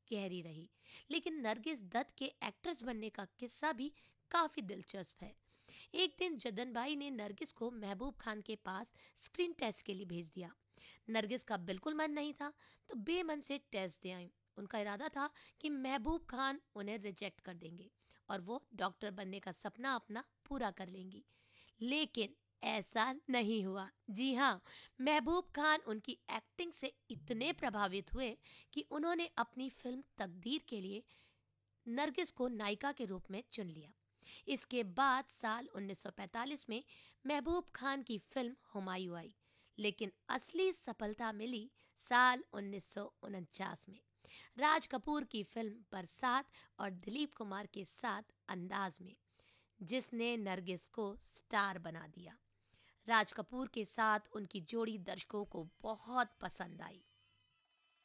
गहरी रही। लेकिन नरगिस दत्त के एक्ट्रेस बनने का किस्सा भी काफी दिलचस्प है। एक दिन जदन भाई ने नरगिस को महबूब खान के पास स्क्रीन टेस्ट के लिए भेज दिया। नरगिस का बिल्कुल मन नहीं था, तो बेमन से टेस्ट दे आई। उनका इरादा था कि महबूब खान उन्हें रिजेक्ट कर देंगे और वो डॉक्टर बनने का सपना अपना पूरा कर लेंगी। लेकिन ऐसा नहीं हुआ। जी हाँ, महबूब खान उनकी एक्टिंग से इतने प्रभावित हुए कि उन्होंने अपनी फिल्म तकदीर के लिए नरगिस को नायिका के रूप में चुन लिया। इसके बाद साल 1945 में महबूब खान की फिल्म हुमायूं आई, लेकिन असली सफलता मिली साल 1949 में राज कपूर की फिल्म बरसात और दिलीप कुमार के साथ अंदाज में, जिसने नरगिस को स्टार बना दिया। राज कपूर के साथ उनकी जोड़ी दर्शकों को बहुत पसंद आई।